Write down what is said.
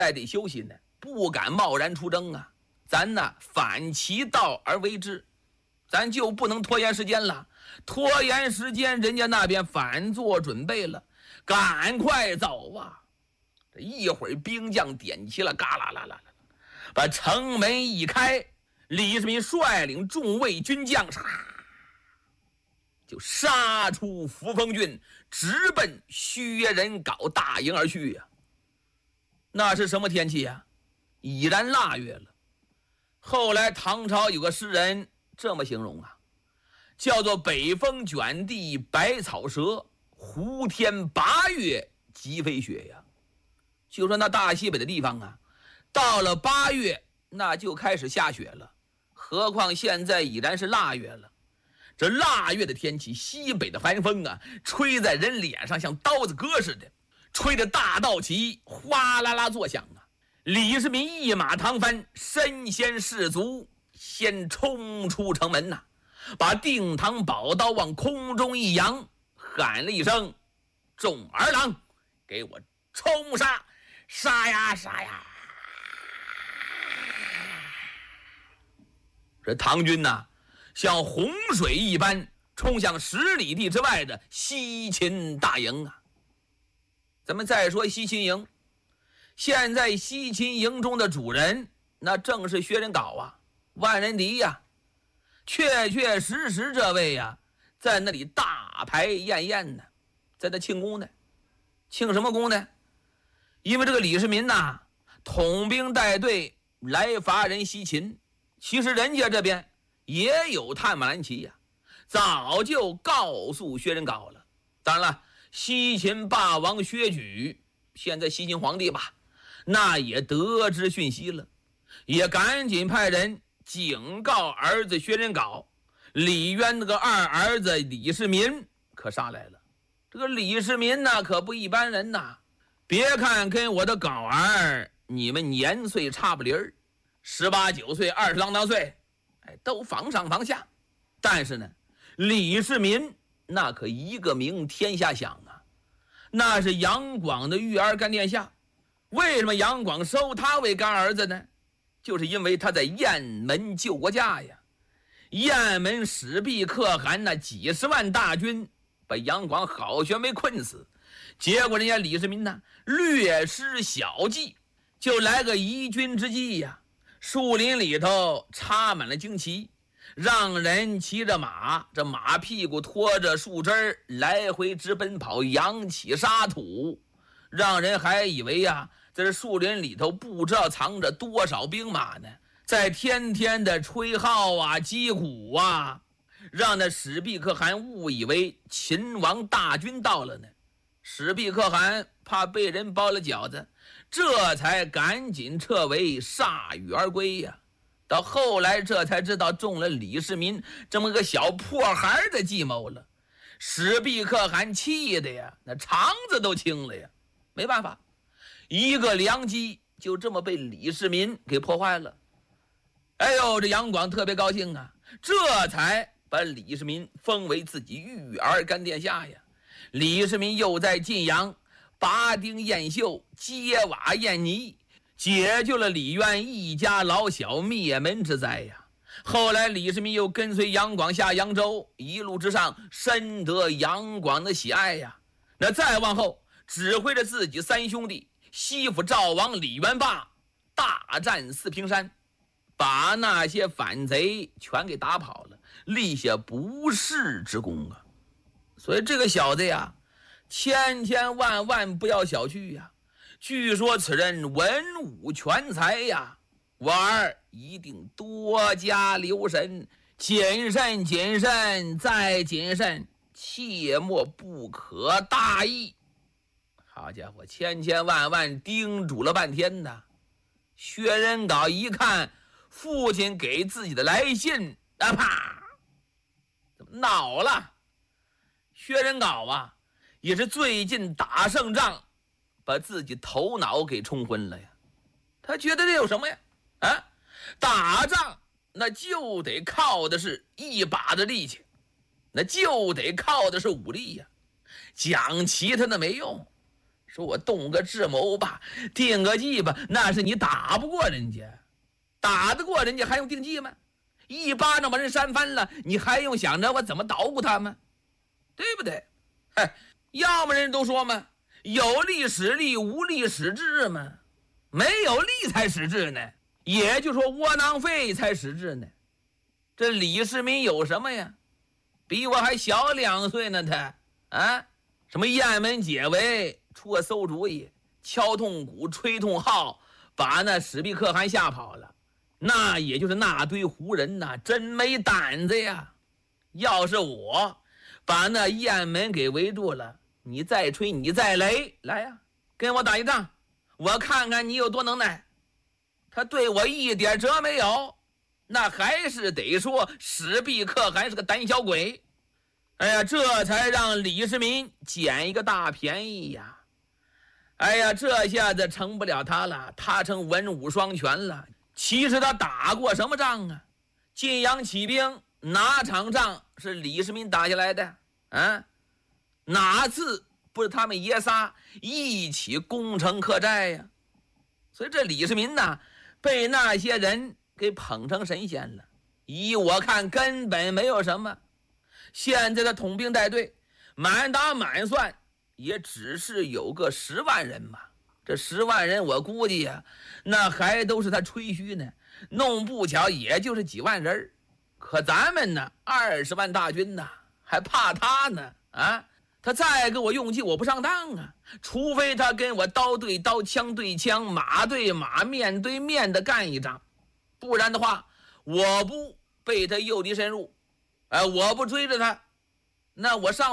还得休息呢，不敢贸然出征啊。咱呢反其道而为之，咱就不能拖延时间了。拖延时间，人家那边反做准备了，赶快走啊！这一会儿兵将点齐了，嘎啦啦啦，把城门一开，李世民率领众卫军将就杀出扶风郡，直奔薛仁杲大营而去呀。那是什么天气呀？已然腊月了。后来唐朝有个诗人这么形容啊，叫做北风卷地百草折，胡天8月即飞雪呀。就说那大西北的地方啊，到了8月那就开始下雪了，何况现在已然是腊月了。这腊月的天气，西北的寒风啊，吹在人脸上像刀子割似的，吹着大道旗哗啦啦作响啊。李世民一马唐帆，身先士卒，先冲出城门呐，把定堂宝刀往空中一扬，喊了一声：“众儿郎，给我冲杀！杀呀杀呀！”这唐军呐，像洪水一般冲向10里地之外的西秦大营啊。咱们再说西秦营，现在西秦营中的主人，那正是薛仁杲啊，万人敌呀。确确实实这位呀，在那里大排宴宴呢，在那庆功呢。庆什么功呢？因为这个李世民呐，统兵带队来伐人西秦，其实人家这边也有探马蓝旗呀，早就告诉薛仁杲了。当然了，西秦霸王薛举，现在西秦皇帝吧，那也得知讯息了，也赶紧派人警告儿子薛仁杲，李渊那个二儿子李世民可上来了。这个李世民呢，可不一般人呐，别看跟我的杲儿你们年岁差不离儿，18、19岁、20郎当岁，都防上防下。但是呢，李世民那可一个名天下响啊，那是杨广的育儿干殿下。为什么杨广收他为干儿子呢？就是因为他在雁门救国家呀。雁门史弼可汗那几十万大军把杨广好悬没困死，结果人家李世民呢略施小计，就来个移军之计呀。树林里头插满了旌旗，让人骑着马，这马屁股拖着树枝来回直奔跑，扬起沙土，让人还以为呀，在这树林里头不知道藏着多少兵马呢，在天天的吹号啊击鼓啊，让那史弼可汗误以为秦王大军到了呢。史弼可汗怕被人包了饺子，这才赶紧撤围，铩羽而归呀。到后来这才知道中了李世民这么个小破孩的计谋了。史弼可汗气的呀，那肠子都青了呀。没办法，一个良机就这么被李世民给破坏了。哎呦，这杨广特别高兴啊，这才把李世民封为自己育儿干殿下呀。李世民又在晋阳拔钉验秀，揭瓦验泥，解救了李渊一家老小灭门之灾呀。后来李世民又跟随杨广下扬州，一路之上深得杨广的喜爱呀。那再往后，指挥着自己3兄弟西府赵王李元霸大战四平山，把那些反贼全给打跑了，立下不世之功啊。所以这个小子呀，千千万万不要小觑呀。据说此人文武全才呀，我儿一定多加留神，谨慎谨慎再谨慎，切莫不可大意。好家伙，千千万万叮嘱了半天呢。薛仁杲一看父亲给自己的来信，啪，怎么恼了？薛仁杲啊，也是最近打胜仗，把自己头脑给冲昏了呀。他觉得这有什么呀？打仗那就得靠的是一把的力气，那就得靠的是武力呀。讲其他的没用， 说我动个智谋吧，定个计吧，那是你打不过人家，打得过人家还用定计吗？一巴掌把人扇翻了，你还用想着我怎么捣鼓他吗？对不对？要么人都说嘛，有力使力，无力使智嘛，没有力才使智呢，也就是说窝囊废才使智呢。这李世民有什么呀？比我还小2岁呢，他什么雁门解围，出个馊主意，敲痛鼓，吹痛号，把那史毕可汗吓跑了。那也就是那堆胡人呐，真没胆子呀！要是我把那雁门给围住了，你再吹，你再擂，来呀，跟我打一仗，我看看你有多能耐。他对我一点辙没有，那还是得说史毕可汗是个胆小鬼。哎呀，这才让李世民捡一个大便宜呀！哎呀，这下子成不了他了，他成文武双全了。其实他打过什么仗啊？晋阳起兵哪场仗是李世民打下来的？哪次不是他们爷仨一起攻城克寨呀？所以这李世民呐，被那些人给捧成神仙了。依我看，根本没有什么。现在的统兵带队，满打满算也只是有个10万人嘛。这10万人，我估计呀，那还都是他吹嘘呢，弄不巧也就是几万人。可咱们呢，20万大军呢，还怕他呢？他再给我用计，我不上当啊！除非他跟我刀对刀，枪对枪，马对马，面对面的干一仗，不然的话，我不被他诱敌深入，我不追着他，那我上